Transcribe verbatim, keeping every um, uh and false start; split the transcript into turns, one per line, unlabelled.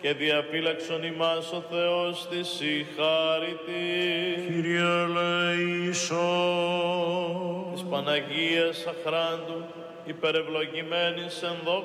και διαφύλαξον ημάς ο Θεός της η χάρητη.
Κύριε ελέησον.
Της Παναγίας Αχράντου, υπερευλογημένης εν δόξα